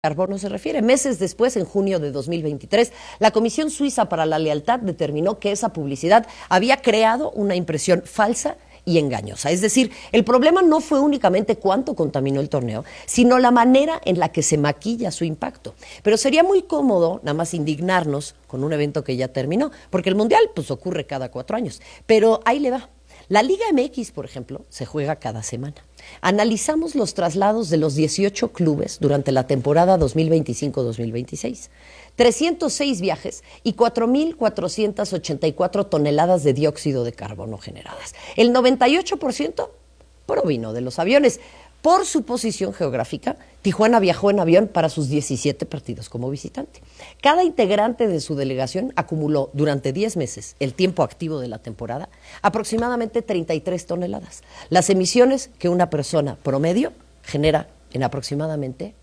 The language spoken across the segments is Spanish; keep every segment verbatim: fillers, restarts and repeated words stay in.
Carbono se refiere. Meses después, en junio de dos mil veintitrés, la Comisión Suiza para la Lealtad determinó que esa publicidad había creado una impresión falsa y engañosa. Es decir, el problema no fue únicamente cuánto contaminó el torneo, sino la manera en la que se maquilla su impacto. Pero sería muy cómodo nada más indignarnos con un evento que ya terminó, porque el Mundial pues ocurre cada cuatro años. Pero ahí le va. La Liga M X, por ejemplo, se juega cada semana. Analizamos los traslados de los dieciocho clubes durante la temporada dos mil veinticinco dos mil veintiséis. trescientos seis viajes y cuatro mil cuatrocientas ochenta y cuatro toneladas de dióxido de carbono generadas. El noventa y ocho por ciento provino de los aviones. Por su posición geográfica, Tijuana viajó en avión para sus diecisiete partidos como visitante. Cada integrante de su delegación acumuló durante diez meses, el tiempo activo de la temporada, aproximadamente treinta y tres toneladas. Las emisiones que una persona promedio genera en aproximadamente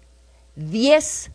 diez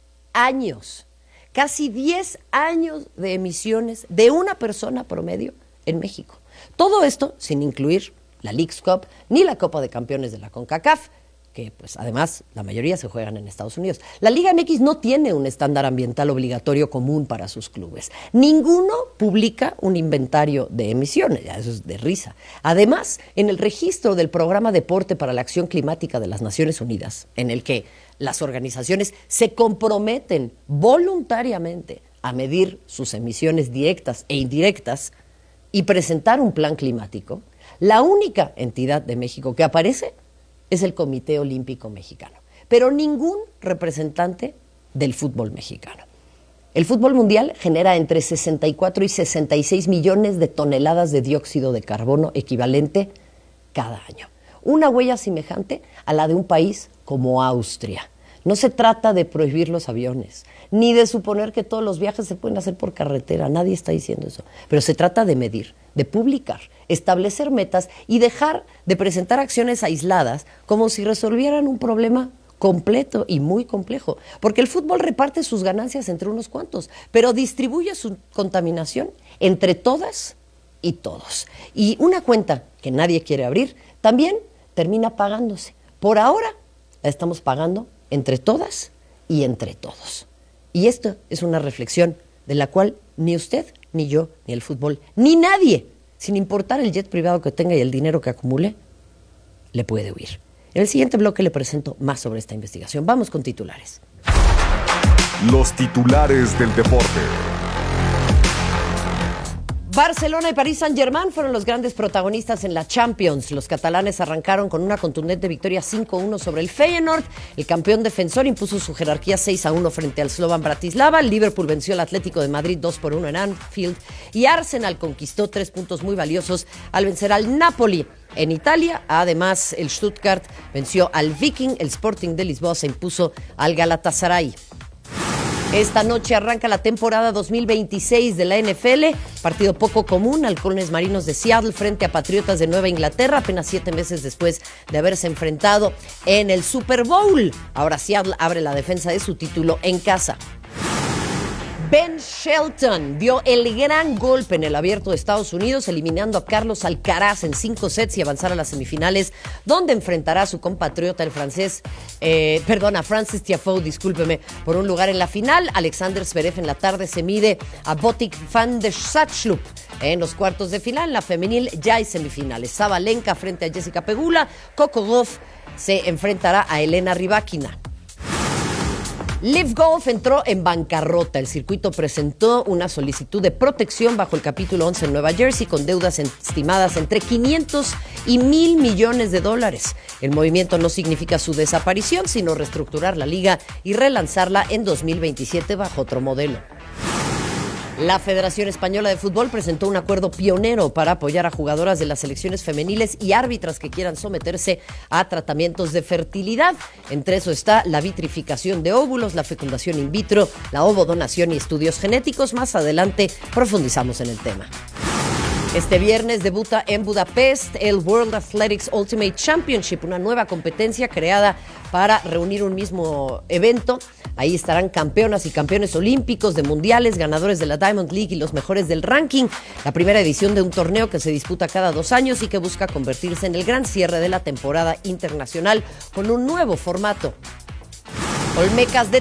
años. Casi diez años de emisiones de una persona promedio en México. Todo esto sin incluir la Leagues Cup, ni la Copa de Campeones de la CONCACAF, que pues además la mayoría se juegan en Estados Unidos. La Liga M X no tiene un estándar ambiental obligatorio común para sus clubes. Ninguno publica un inventario de emisiones, ya eso es de risa. Además, en el registro del Programa Deporte para la Acción Climática de las Naciones Unidas, en el que las organizaciones se comprometen voluntariamente a medir sus emisiones directas e indirectas y presentar un plan climático, la única entidad de México que aparece es el Comité Olímpico Mexicano, pero ningún representante del fútbol mexicano. El fútbol mundial genera entre sesenta y cuatro y sesenta y seis millones de toneladas de dióxido de carbono equivalente cada año. Una huella semejante a la de un país como Austria. No se trata de prohibir los aviones, ni de suponer que todos los viajes se pueden hacer por carretera, nadie está diciendo eso, pero se trata de medir, de publicar, establecer metas y dejar de presentar acciones aisladas como si resolvieran un problema completo y muy complejo, porque el fútbol reparte sus ganancias entre unos cuantos, pero distribuye su contaminación entre todas y todos. Y una cuenta que nadie quiere abrir también termina pagándose. Por ahora la estamos pagando entre todas y entre todos. Y esto es una reflexión de la cual ni usted, ni yo, ni el fútbol, ni nadie, sin importar el jet privado que tenga y el dinero que acumule, le puede huir. En el siguiente bloque le presento más sobre esta investigación. Vamos con titulares. Los titulares del deporte. Barcelona y París Saint-Germain fueron los grandes protagonistas en la Champions. Los catalanes arrancaron con una contundente victoria cinco a uno sobre el Feyenoord. El campeón defensor impuso su jerarquía seis a uno frente al Slovan Bratislava. El Liverpool venció al Atlético de Madrid dos por uno en Anfield. Y Arsenal conquistó tres puntos muy valiosos al vencer al Napoli. En Italia, además, el Stuttgart venció al Viking. El Sporting de Lisboa se impuso al Galatasaray. Esta noche arranca la temporada dos mil veintiséis de la N F L, partido poco común, Halcones Marinos de Seattle frente a Patriotas de Nueva Inglaterra, apenas siete meses después de haberse enfrentado en el Super Bowl. Ahora Seattle abre la defensa de su título en casa. Ben Shelton dio el gran golpe en el Abierto de Estados Unidos, eliminando a Carlos Alcaraz en cinco sets y avanzar a las semifinales, donde enfrentará a su compatriota, el francés, eh, perdón, a Francis Tiafoe, discúlpeme, por un lugar en la final. Alexander Zverev en la tarde se mide a Botic van der Zandschulp. En los cuartos de final, en la femenil ya hay semifinales. Sabalenka frente a Jessica Pegula, Coco Gauff se enfrentará a Elena Rybakina. Live Golf entró en bancarrota. El circuito presentó una solicitud de protección bajo el capítulo once en Nueva Jersey con deudas estimadas entre quinientos y mil millones de dólares. El movimiento no significa su desaparición, sino reestructurar la liga y relanzarla en dos mil veintisiete bajo otro modelo. La Federación Española de Fútbol presentó un acuerdo pionero para apoyar a jugadoras de las selecciones femeniles y árbitras que quieran someterse a tratamientos de fertilidad. Entre eso está la vitrificación de óvulos, la fecundación in vitro, la ovodonación y estudios genéticos. Más adelante profundizamos en el tema. Este viernes debuta en Budapest el World Athletics Ultimate Championship, una nueva competencia creada para reunir un mismo evento. Ahí estarán campeonas y campeones olímpicos, de mundiales, ganadores de la Diamond League y los mejores del ranking. La primera edición de un torneo que se disputa cada dos años y que busca convertirse en el gran cierre de la temporada internacional con un nuevo formato. Olmecas de